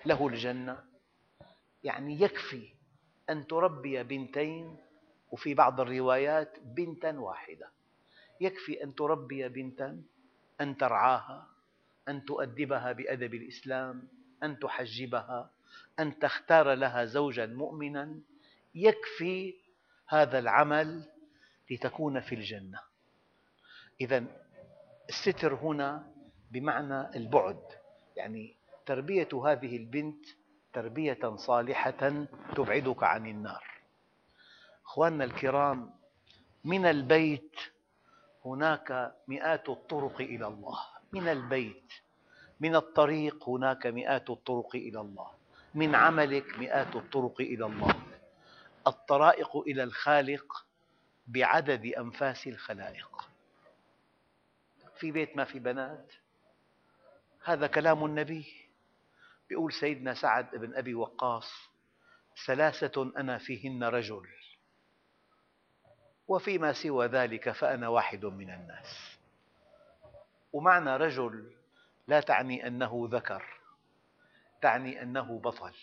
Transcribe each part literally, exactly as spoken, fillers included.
له الجنة، يعني يكفي أن تربي بنتين، وفي بعض الروايات بنتا واحدة. يكفي أن تربي بنتا، أن ترعاها، أن تؤدبها بأدب الإسلام، أن تحجبها، أن تختار لها زوجا مؤمنا. يكفي هذا العمل لتكون في الجنة. إذا الستر هنا بمعنى البعد، يعني تربية هذه البنت تربية صالحة تبعدك عن النار. أخواننا الكرام، من البيت هناك مئات الطرق إلى الله. من البيت، من الطريق هناك مئات الطرق إلى الله. من عملك مئات الطرق إلى الله. الطرائق إلى الخالق بعدد أنفاس الخلائق. في بيت ما في بنات؟ هذا كلام النبي. يقول سيدنا سعد بن أبي وقاص: ثلاثة أنا فيهن رجل، وفيما سوى ذلك فأنا واحد من الناس. ومعنى رجل لا تعني أنه ذكر، تعني أنه بطل.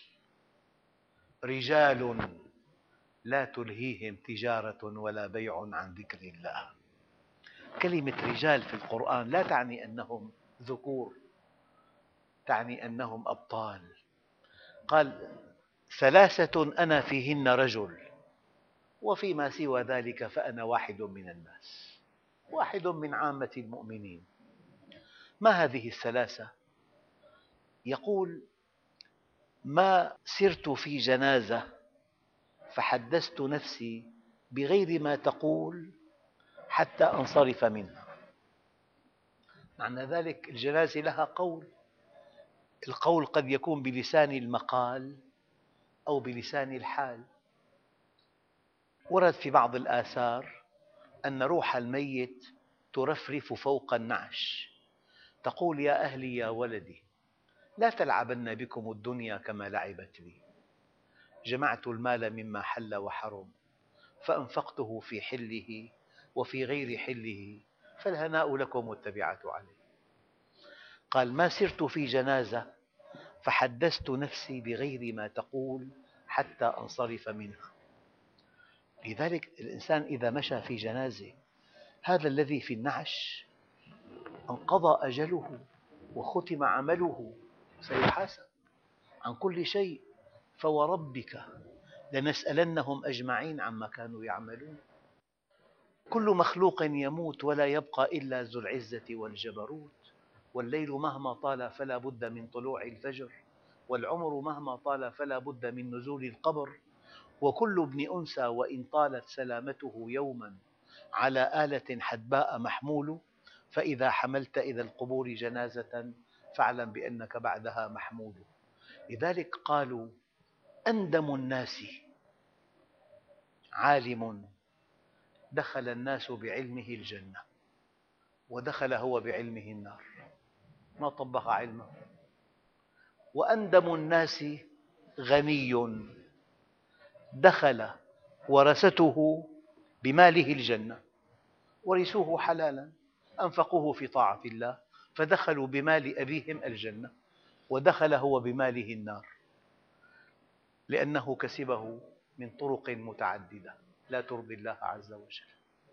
رجال لا تلهيهم تجارة ولا بيع عن ذكر الله. كلمة رجال في القرآن لا تعني أنهم ذكور، تعني أنهم أبطال. قال: ثلاثة أنا فيهن رجل، وفيما سوى ذلك فأنا واحد من الناس، واحد من عامة المؤمنين. ما هذه الثلاثة؟ يقول: ما سرت في جنازة فحدثت نفسي بغير ما تقول حتى أنصرف منها. معنى ذلك الجنازة لها قول. القول قد يكون بلسان المقال أو بلسان الحال. ورد في بعض الآثار أن روح الميت ترفرف فوق النعش، تقول: يا أهلي يا ولدي، لا تلعبن بكم الدنيا كما لعبت بي. جمعت المال مما حل وحرم، فأنفقته في حله وفي غير حله، فالهناء لكم والتبعة عليه. قال: ما سرت في جنازة فحدثت نفسي بغير ما تقول حتى أنصرف منها. لذلك الإنسان إذا مشى في جنازة، هذا الذي في النعش انقضى أجله وختم عمله، سيحاسب عن كل شيء. فوربك لنسألنهم أجمعين عما كانوا يعملون. كل مخلوق يموت ولا يبقى إلا ذو العزة والجبروت. والليل مهما طال فلا بد من طلوع الفجر، والعمر مهما طال فلا بد من نزول القبر. وكل ابن أنثى وإن طالت سلامته يوما على آلة حدباء محمول. فإذا حملت إلى القبور جنازة فاعلم بأنك بعدها محمول. لذلك قالوا: أندم الناس عالم دخل الناس بعلمه الجنة، ودخل هو بعلمه النار، ما طبق علمه. وأندم الناس غني دخل ورثته بماله الجنة، ورثوه حلالا، أنفقوه في طاعة الله، فدخلوا بمال أبيهم الجنة، ودخل هو بماله النار، لأنه كسبه من طرق متعددة لا ترضي الله عز وجل.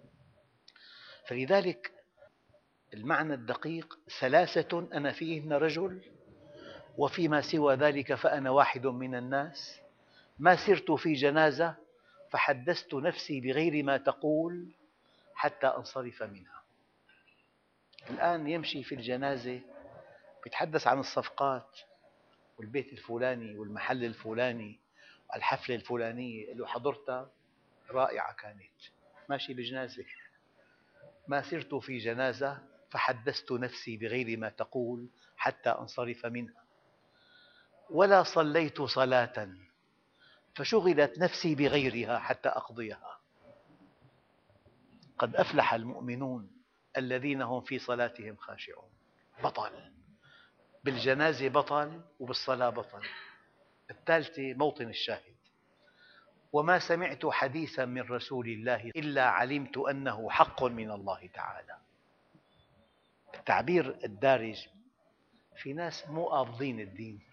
فلذلك المعنى الدقيق: ثلاثة أنا فيهن رجل، وفيما سوى ذلك فأنا واحد من الناس. ما سرت في جنازة فحدثت نفسي بغير ما تقول حتى أنصرف منها. الآن يمشي في الجنازة يتحدث عن الصفقات والبيت الفلاني والمحل الفلاني والحفلة الفلانية اللي حضرتها رائعة كانت. ماشي بجنازة. ما سرت في جنازة فحدثت نفسي بغير ما تقول حتى أنصرف منها. ولا صليت صلاة فشغلت نفسي بغيرها حتى أقضيها. قد أفلح المؤمنون الذين هم في صلاتهم خاشعون. بطل بالجنازة، بطل وبالصلاة بطل. الثالثة موطن الشاهد: وما سمعت حديثا من رسول الله إلا علمت أنه حق من الله تعالى. التعبير الدارج: في ناس مو قابضين الدين،